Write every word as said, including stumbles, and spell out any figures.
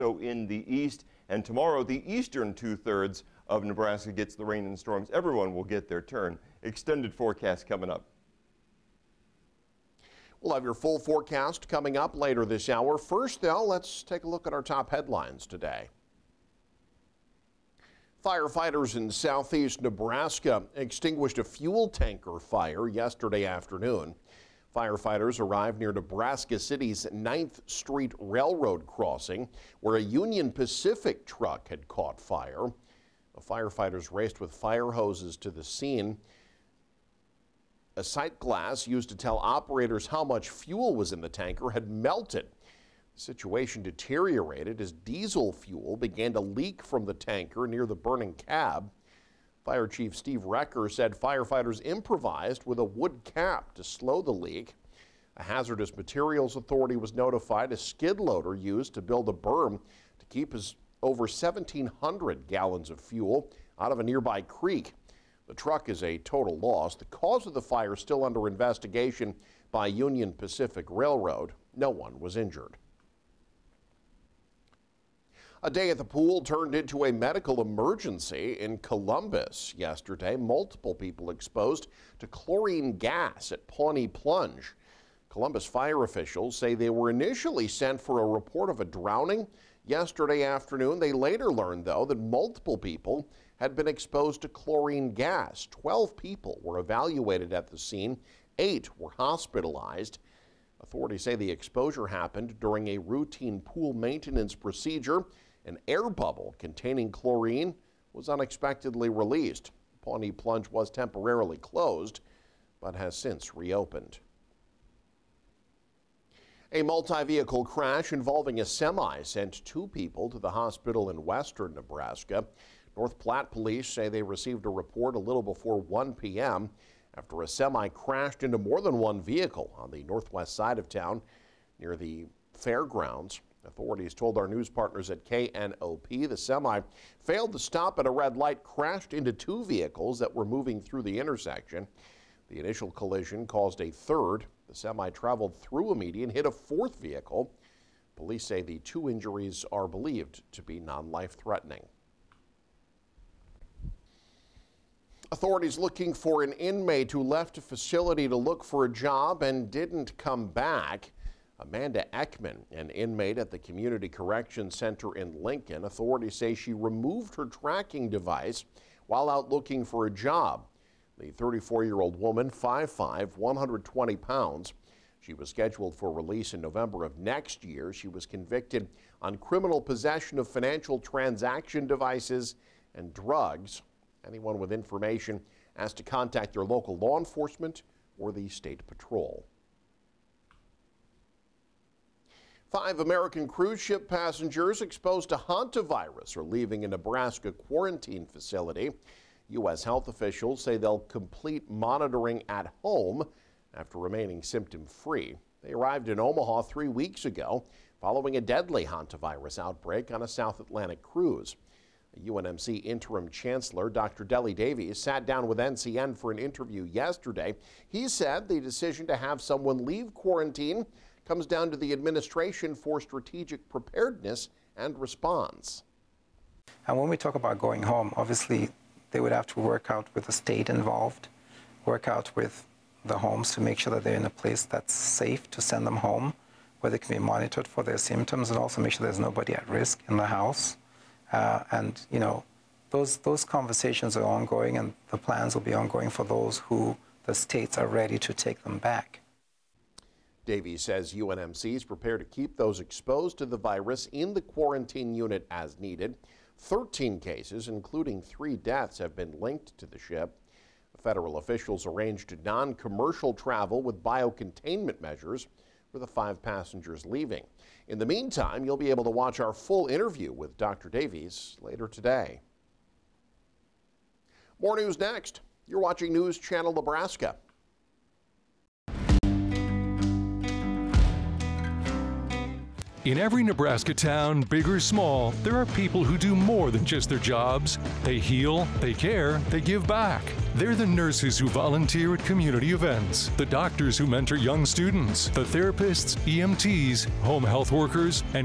in the east, and tomorrow the eastern two-thirds of Nebraska gets the rain and storms. Everyone will get their turn. Extended forecast coming up. We'll have your full forecast coming up later this hour. First, though, let's take a look at our top headlines today. Firefighters in southeast Nebraska extinguished a fuel tanker fire yesterday afternoon. Firefighters arrived near Nebraska City's ninth Street Railroad crossing, where a Union Pacific truck had caught fire. The firefighters raced with fire hoses to the scene. A sight glass used to tell operators how much fuel was in the tanker had melted. The situation deteriorated as diesel fuel began to leak from the tanker near the burning cab. Fire Chief Steve Recker said firefighters improvised with a wood cap to slow the leak. A hazardous materials authority was notified. A skid loader used to build a berm to keep his over seventeen hundred gallons of fuel out of a nearby creek. The truck is a total loss. The cause of the fire is still under investigation by Union Pacific Railroad. No one was injured. A day at the pool turned into a medical emergency in Columbus yesterday. Multiple people exposed to chlorine gas at Pawnee Plunge. Columbus fire officials say they were initially sent for a report of a drowning yesterday afternoon. They later learned, though, that multiple people had been exposed to chlorine gas. Twelve people were evaluated at the scene. Eight were hospitalized. Authorities say the exposure happened during a routine pool maintenance procedure. An air bubble containing chlorine was unexpectedly released. Pawnee Plunge was temporarily closed, but has since reopened. A multi-vehicle crash involving a semi sent two people to the hospital in western Nebraska. North Platte police say they received a report a little before one p m after a semi crashed into more than one vehicle on the northwest side of town near the fairgrounds. Authorities told our news partners at K N O P the semi failed to stop at a red light, crashed into two vehicles that were moving through the intersection. The initial collision caused a third. The semi traveled through a median, hit a fourth vehicle. Police say the two injuries are believed to be non-life-threatening. Authorities looking for an inmate who left a facility to look for a job and didn't come back. Amanda Ekman, an inmate at the Community Correction Center in Lincoln, authorities say she removed her tracking device while out looking for a job. The thirty-four-year-old woman, five foot five, one hundred twenty pounds. She was scheduled for release in November of next year. She was convicted on criminal possession of financial transaction devices and drugs. Anyone with information asked to contact their local law enforcement or the state patrol. Five American cruise ship passengers exposed to hantavirus are leaving a Nebraska quarantine facility. U S health officials say they'll complete monitoring at home after remaining symptom-free. They arrived in Omaha three weeks ago following a deadly hantavirus outbreak on a South Atlantic cruise. U N M C interim chancellor Doctor Deli Davies sat down with N C N for an interview yesterday. He said the decision to have someone leave quarantine comes down to the Administration for Strategic Preparedness and Response. And when we talk about going home, obviously they would have to work out with the state involved, work out with the homes to make sure that they're in a place that's safe to send them home, where they can be monitored for their symptoms, and also make sure there's nobody at risk in the house. Uh, and, you know, those, those conversations are ongoing, and the plans will be ongoing for those who the states are ready to take them back. Davies says U N M C is prepared to keep those exposed to the virus in the quarantine unit as needed. thirteen cases, including three deaths, have been linked to the ship. Federal officials arranged non-commercial travel with biocontainment measures for the five passengers leaving. In the meantime, you'll be able to watch our full interview with Doctor Davies later today. More news next. You're watching News Channel Nebraska. In every Nebraska town, big or small, there are people who do more than just their jobs. They heal, they care, they give back. They're the nurses who volunteer at community events, the doctors who mentor young students, the therapists, E M Ts, home health workers, and